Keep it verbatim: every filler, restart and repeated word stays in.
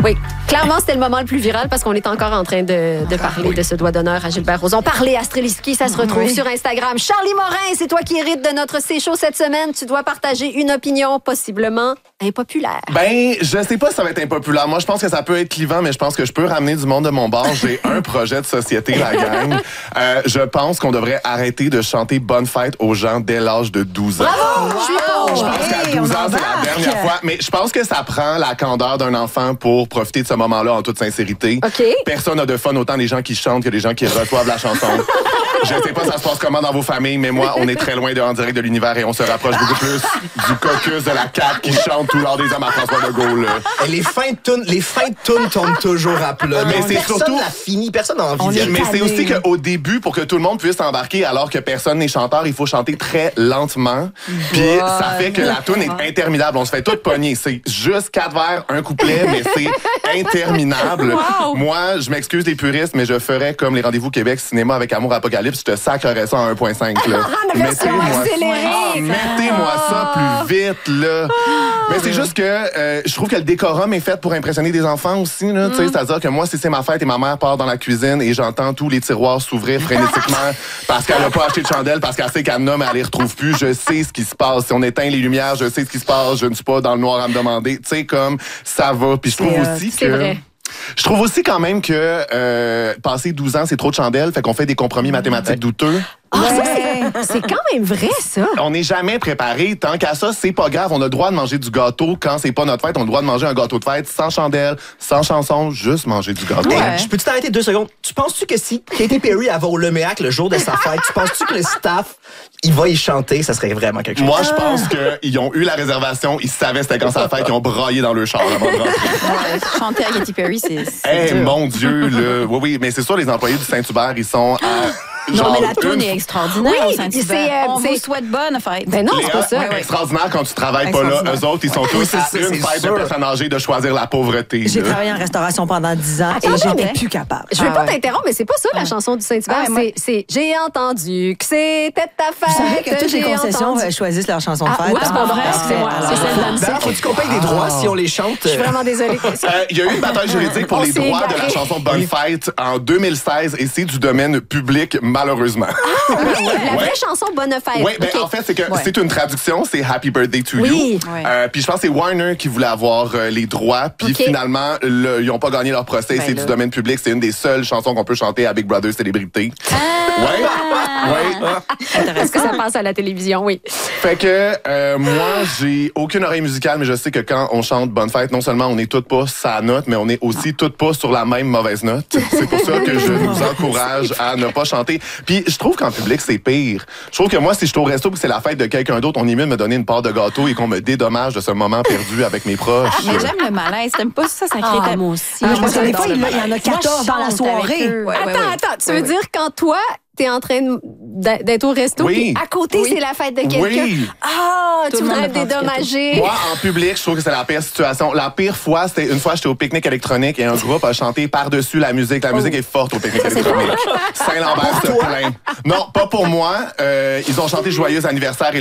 Oui, clairement, c'était le moment le plus viral parce qu'on est encore en train de, de parler oui. de ce doigt d'honneur à Gilbert Rozon. Parlez Astreliski, ça se retrouve Oui. sur Instagram. Charlie Morin, c'est toi qui hérites de notre C-Show cette semaine. Tu dois partager une opinion possiblement impopulaire. Ben, je sais pas si ça va être impopulaire. Moi, je pense que ça peut être clivant, mais je pense que je peux ramener du monde de mon bord. J'ai un projet de société, la gang. Euh, je pense qu'on devrait arrêter de chanter Bonne fête aux gens dès l'âge de douze ans. Bravo! Je suis pour. Je pense qu'à Hey, douze on ans, c'est la embarque. dernière fois. Mais je pense que ça prend la candeur d'un enfant pour profiter de ce moment-là en toute sincérité. OK. Personne n'a de fun, autant les gens qui chantent que les gens qui reçoivent la chanson. Je sais pas ça se passe comment dans vos familles, mais moi, on est très loin de En direct de l'univers et on se rapproche beaucoup plus du caucus de la C A Q qui chante tout l'heure des hommes à François Legault. Là. Et les fins de tune, les fins de tune tombent toujours à plat. Mais c'est personne surtout- l'a fini, personne n'a envie On d'y est aller. Mais c'est tanné. aussi qu'au début, pour que tout le monde puisse embarquer alors que personne n'est chanteur, il faut chanter très lentement. Puis ça fait que la tune est interminable. On se fait tout pogner. C'est juste quatre vers, un couplet, mais c'est interminable. Wow. Moi, je m'excuse les puristes, mais je ferais comme les rendez-vous Québec Cinéma avec Amour Apocalypse. Je te sacrerais ça en un virgule cinq. Là. Mettez-moi accélérée. Ah, mettez-moi ça plus vite. Là. Mais c'est juste que euh, je trouve que le décorum est fait pour impressionner des enfants aussi. Là, tu sais, c'est-à-dire que moi, si c'est ma fête et ma mère part dans la cuisine et j'entends tous les tiroirs s'ouvrir frénétiquement parce qu'elle n'a pas acheté de chandelle, parce qu'elle sait qu'elle en a, mais elle les retrouve plus, je sais ce qui se passe. Si on éteint les lumières, je sais ce qui se passe. Je ne suis pas dans le noir à me demander. Tu sais, comme ça va. Puis je trouve C'est, euh, aussi c'est que... vrai. Je trouve aussi quand même que euh, passer douze ans, c'est trop de chandelles, fait qu'on fait des compromis mathématiques douteux. Ah, ça, Ouais. c'est- c'est quand même vrai, ça. On n'est jamais préparé. Tant qu'à ça, c'est pas grave. On a le droit de manger du gâteau quand c'est pas notre fête. On a le droit de manger un gâteau de fête sans chandelle, sans chanson, juste manger du gâteau. Hey, Ouais. je peux-tu t'arrêter deux secondes? Tu penses-tu que si Katy Perry avait au Leméac le jour de sa fête, tu penses-tu que le staff, il va y chanter? Ça serait vraiment quelque chose. Moi, je pense qu'ils ont eu la réservation, ils savaient c'était quand sa fête, ils ont braillé dans le char avant de rentrer. Ouais, chanter à Katy Perry, c'est. c'est Eh, dur. mon Dieu, là. Oui, oui, mais c'est sûr, les employés du Saint-Hubert, ils sont à. Non, genre, mais la toune une- est extraordinaire Oui, au Saint-Hubert. c'est, euh, On c'est- vous souhaite bonne fête. Ben non, c'est pas Léa, ça. ouais, extraordinaire quand tu travailles pas là. Extraordinaire. Eux autres, ils sont tous c'est- à c'est- une c'est fête sûr. de personnes âgées de choisir la pauvreté. J'ai là. travaillé en restauration pendant dix ans Attends, et j'étais mais- plus capable. Je veux Ah pas ouais. t'interrompre, mais c'est pas ça la chanson du Saint-Hubert. Ah, moi- c'est c'est J'ai entendu que c'était ta fête. Vous savez que toutes les j'ai concessions entendu. euh, choisissent leur chanson de Ah, fête. ouais, c'est pas vrai, Ah, excusez-moi. alors, C'est celle d'Anne. D'ailleurs, faut-tu qu'on paye des droits si on les chante? Je suis vraiment désolée. Euh, Il y a eu une bataille juridique pour On les s'est droits de la égaré. chanson Bonne Fête en deux mille seize et c'est du domaine public, malheureusement. Oui, la vraie Ouais. chanson Bonne fête. Oui, ben, OK. en fait, c'est que Ouais. c'est une traduction, c'est Happy Birthday to Oui. You. Ouais. Euh, puis je pense que c'est Warner qui voulait avoir euh, les droits, puis OK. finalement, le- ils n'ont pas gagné leur procès, Ben c'est là. du domaine public, c'est une des seules chansons qu'on peut chanter à Big Brother Célébrité. Ah! Ouais. Ouais. Est-ce que ça passe à la télévision? Oui. Fait que euh, moi, j'ai aucune oreille musicale, mais je sais que quand on chante Bonne Fête, non seulement on est toutes pas sa note, mais on est aussi toutes pas sur la même mauvaise note. C'est pour ça que je vous encourage à ne pas chanter. Puis je trouve qu'en public, c'est pire. Je trouve que moi, si je suis au resto et que c'est la fête de quelqu'un d'autre, on est mieux de me donner une part de gâteau et qu'on me dédommage de ce moment perdu avec mes proches. Mais j'aime le malaise. T'aimes pas ça, ça crée Ah, ta- moi aussi. Ah, Parce que des j'adore fois, le il y en a malaise. quatorze dans la Moi, je chante soirée. avec eux. Ouais, Attends, ouais, ouais. attends. Tu Ouais, veux ouais. dire quand toi, t'es en train de- d'être d'être au resto, Oui. puis à côté, Oui. c'est la fête de quelqu'un? Oui. Ah, Tout tu le monde voudrais a pratiqué dédommager. Moi, en public, je trouve que c'est la pire situation. La pire fois, c'était une fois, j'étais au pique-nique électronique et un groupe a chanté par-dessus la musique. La musique est forte au pique-nique électronique. Saint-Lambert se plaint. Non, pas pour moi. Euh, ils ont chanté Joyeux anniversaire et